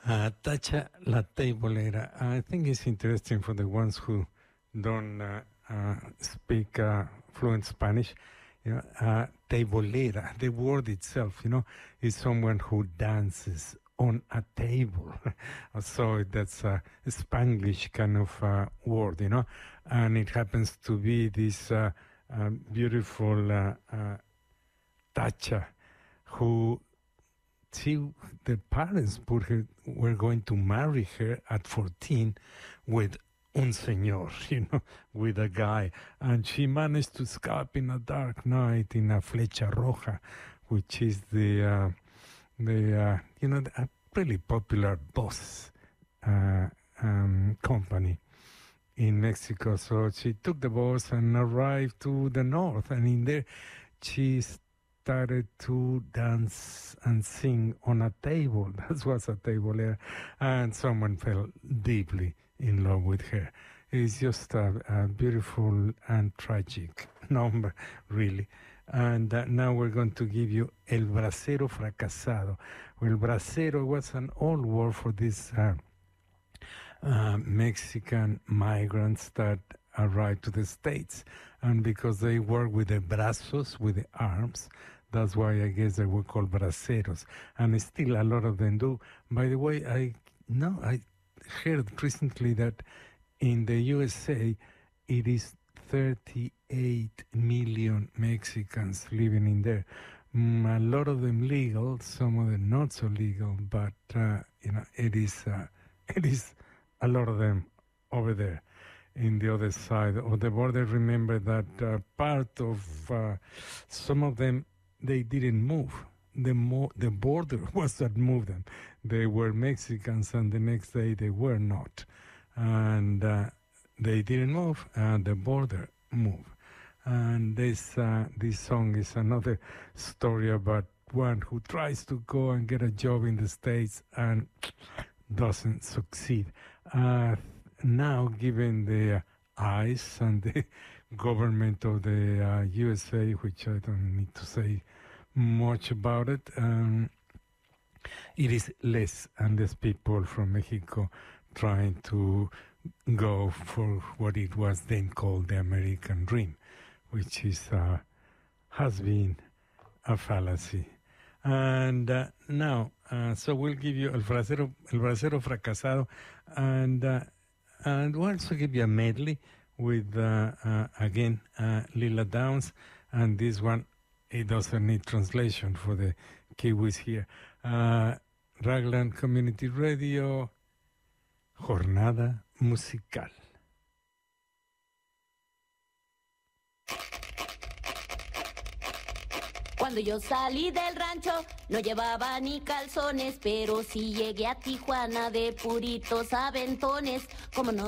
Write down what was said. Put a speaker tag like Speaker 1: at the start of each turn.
Speaker 1: Tacha La Teibolera. I think it's interesting for the ones who don't speak fluent Spanish. Teibolera, the word itself, is someone who dances on a table. So that's a Spanglish kind of word, and it happens to be this beautiful Tacha who the parents were going to marry her at 14 with un señor, with a guy. And she managed to escape in a dark night in a Flecha Roja, which is a really popular bus company in Mexico. So she took the bus and arrived to the north. And in there, she started to dance and sing on a table. That was a table, and someone fell deeply in love with her. It's just a beautiful and tragic number, really. And now we're going to give you El Bracero Fracasado. El Bracero was an old word for these Mexican migrants that arrived to the States. And because they work with the brazos, with the arms, that's why I guess they were called braceros. And still a lot of them do. By the way, I heard recently that in the USA, it is 38 million Mexicans living in there. A lot of them legal, some of them not so legal, but it is a lot of them over there in the other side of the border. Remember that part of some of them, they didn't move. The border was that moved them. They were Mexicans, and the next day they were not. And they didn't move, and the border moved. And this song is another story about one who tries to go and get a job in the States and doesn't succeed. Now, given the ICE and the government of the USA, which I don't need to say much about it, it is less and less people from Mexico trying to go for what it was then called the American dream, which has been a fallacy. And now, so we'll give you El Bracero Fracasado, and we'll also give you a medley with, again, Lila Downs, and this one, it doesn't need translation for the Kiwis here. Raglan Community Radio, Jornada Musical.
Speaker 2: Cuando yo salí del rancho, no llevaba ni calzones, pero sí llegué a Tijuana de puritos aventones, como no.